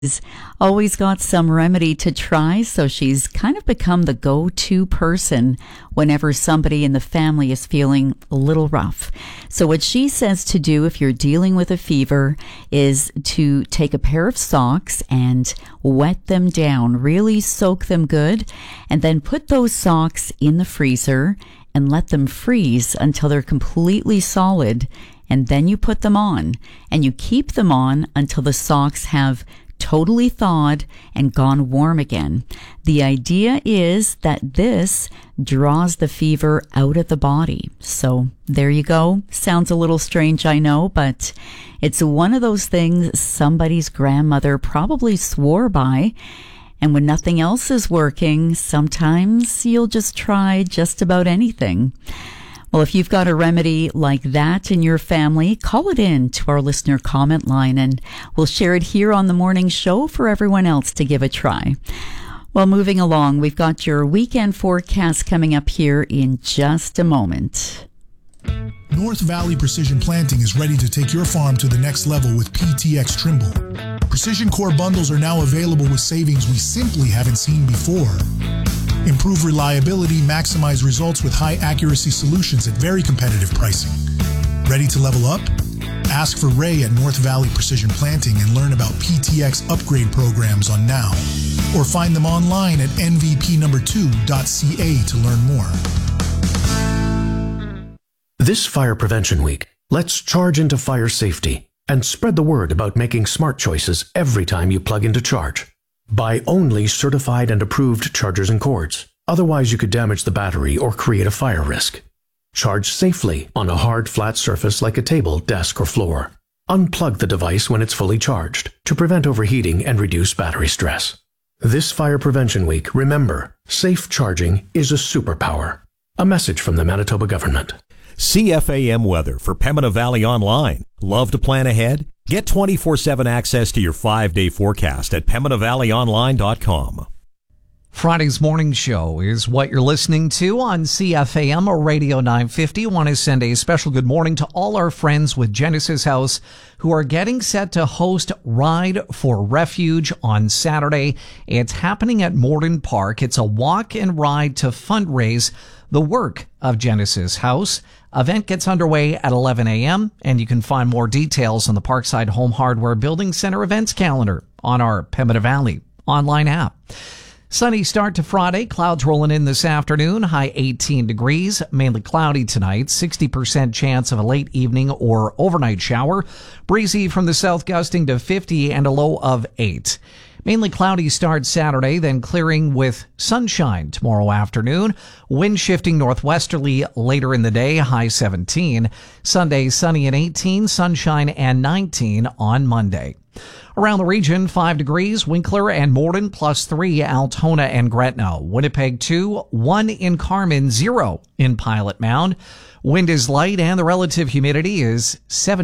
Always got some remedy to try, so she's kind of become the go-to person whenever somebody in the family is feeling a little rough. So what she says to do if you're dealing with a fever is to take a pair of socks and wet them down, really soak them good, and then put those socks in the freezer and let them freeze until they're completely solid. And then you put them on, and you keep them on until the socks have totally thawed and gone warm again. The idea is that this draws the fever out of the body. So there you go. Sounds a little strange, I know, but it's one of those things somebody's grandmother probably swore by. And when nothing else is working, sometimes you'll just try just about anything. Well, if you've got a remedy like that in your family, call it in to our listener comment line and we'll share it here on the morning show for everyone else to give a try. Well, moving along, we've got your weekend forecast coming up here in just a moment. North Valley Precision Planting is ready to take your farm to the next level with PTx Trimble. Precision Core bundles are now available with savings we simply haven't seen before. Improve reliability, maximize results with high accuracy solutions at very competitive pricing. Ready to level up? Ask for Ray at North Valley Precision Planting and learn about PTx upgrade programs on Now. Or find them online at nvp2.ca to learn more. This Fire Prevention Week, let's charge into fire safety and spread the word about making smart choices every time you plug into charge. Buy only certified and approved chargers and cords. Otherwise, you could damage the battery or create a fire risk. Charge safely on a hard, flat surface like a table, desk, or floor. Unplug the device when it's fully charged to prevent overheating and reduce battery stress. This Fire Prevention Week, remember, safe charging is a superpower. A message from the Manitoba government. CFAM weather for Pembina Valley Online. Love to plan ahead? Get 24/7 access to your 5-day forecast at PembinaValleyOnline.com. Friday's morning show is what you're listening to on CFAM or Radio 950. Want to send a special good morning to all our friends with Genesis House who are getting set to host Ride for Refuge on Saturday. It's happening at Morden Park. It's a walk and ride to fundraise the work of Genesis House. Event gets underway at 11 a.m. and you can find more details on the Parkside Home Hardware Building Center events calendar on our Pembina Valley online app. Sunny start to Friday. Clouds rolling in this afternoon. High 18 degrees. Mainly cloudy tonight. 60% chance of a late evening or overnight shower. Breezy from the south gusting to 50 and a low of 8. Mainly cloudy start Saturday, then clearing with sunshine tomorrow afternoon. Wind shifting northwesterly later in the day, high 17. Sunday, sunny and 18, sunshine and 19 on Monday. Around the region, 5 degrees, Winkler and Morden, +3, Altona and Gretna. Winnipeg 2, 1 in Carmen, 0 in Pilot Mound. Wind is light and the relative humidity is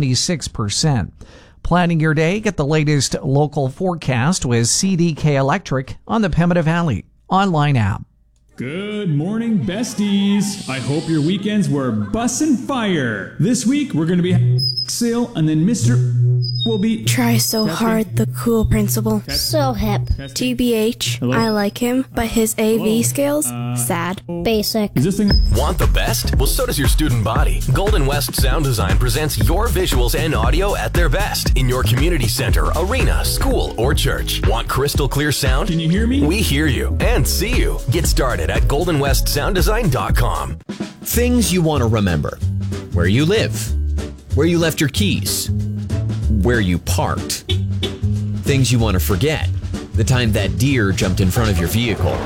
76%. Planning your day, get the latest local forecast with CDK Electric on the Pembina Valley online app. Good morning, besties. I hope your weekends were bussin' fire. This week, we're going to be sale, and then Mr. will be... Try so hard, the cool principal. So hip. TBH, Hello? I like him, but his AV skills, sad. Basic. Is this thing... Want the best? Well, so does your student body. Golden West Sound Design presents your visuals and audio at their best in your community center, arena, school, or church. Want crystal clear sound? Can you hear me? We hear you and see you. Get started at goldenwestsounddesign.com. Things you want to remember. Where you live. Where you left your keys. Where you parked. Things you want to forget. The time that deer jumped in front of your vehicle.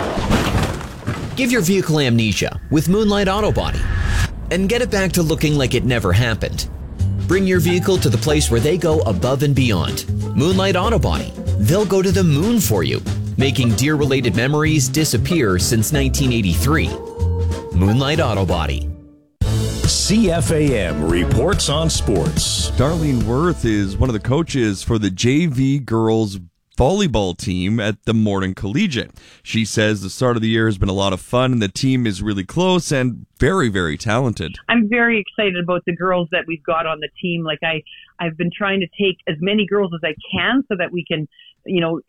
Give your vehicle amnesia with Moonlight Auto Body and get it back to looking like it never happened. Bring your vehicle to the place where they go above and beyond. Moonlight Auto Body. They'll go to the moon for you, making deer-related memories disappear since 1983. Moonlight Auto Body. CFAM reports on sports. Darlene Worth is one of the coaches for the JV girls volleyball team at the Morton Collegiate. She says the start of the year has been a lot of fun, and the team is really close and very, very talented. I'm very excited about the girls that we've got on the team. Like I've been trying to take as many girls as I can so that we can,